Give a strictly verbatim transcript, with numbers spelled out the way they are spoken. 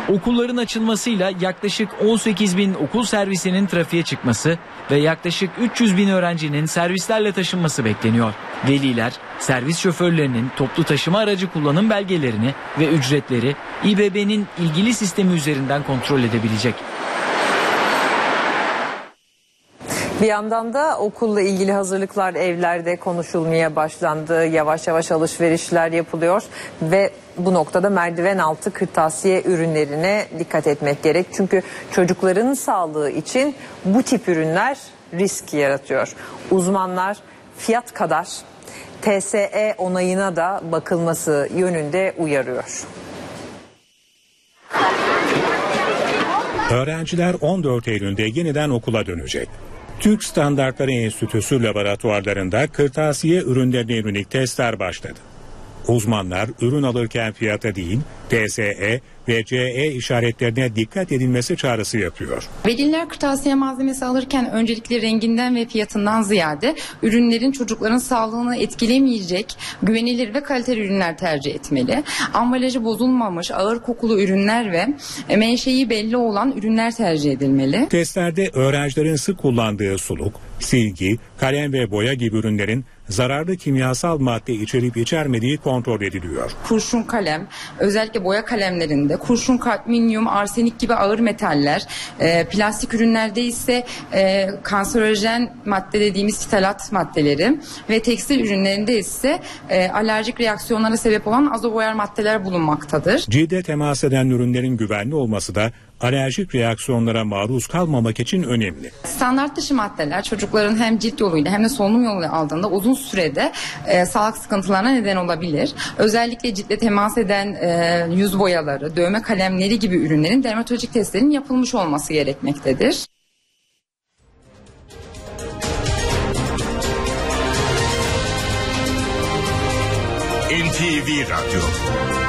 Okulların açılmasıyla yaklaşık on sekiz bin okul servisinin trafiğe çıkması ve yaklaşık üç yüz bin öğrencinin servislerle taşınması bekleniyor. Veliler, servis şoförlerinin toplu taşıma aracı kullanım belgelerini ve ücretleri İBB'nin ilgili sistemi üzerinden kontrol edebilecek. Bir yandan da okulla ilgili hazırlıklar evlerde konuşulmaya başlandı. Yavaş yavaş alışverişler yapılıyor ve bu noktada merdiven altı kırtasiye ürünlerine dikkat etmek gerek. Çünkü çocukların sağlığı için bu tip ürünler risk yaratıyor. Uzmanlar fiyat kadar T S E onayına da bakılması yönünde uyarıyor. Öğrenciler on dört Eylül'de yeniden okula dönecek. Türk Standartları Enstitüsü laboratuvarlarında kırtasiye ürünlerine yönelik testler başladı. Uzmanlar ürün alırken fiyata değil, T S E ve C E işaretlerine dikkat edilmesi çağrısı yapıyor. Veliler kırtasiye malzemesi alırken öncelikle renginden ve fiyatından ziyade ürünlerin çocukların sağlığını etkilemeyecek güvenilir ve kaliteli ürünler tercih etmeli. Ambalajı bozulmamış, ağır kokulu ürünler ve menşei belli olan ürünler tercih edilmeli. Testlerde öğrencilerin sık kullandığı suluk, silgi, kalem ve boya gibi ürünlerin zararlı kimyasal madde içerip içermediği kontrol ediliyor. Kurşun kalem, özellikle boya kalemlerinde kurşun, kadmiyum, arsenik gibi ağır metaller, e, plastik ürünlerde ise e, kanserojen madde dediğimiz ftalat maddeleri ve tekstil ürünlerinde ise e, alerjik reaksiyonlara sebep olan azoboyar maddeler bulunmaktadır. Cilde temas eden ürünlerin güvenli olması da alerjik reaksiyonlara maruz kalmamak için önemli. Standart dışı maddeler çocukların hem cilt yoluyla hem de solunum yoluyla aldığında uzun sürede e, sağlık sıkıntılarına neden olabilir. Özellikle ciltle temas eden e, yüz boyaları, dövme kalemleri gibi ürünlerin dermatolojik testlerin yapılmış olması gerekmektedir. N T V Radyo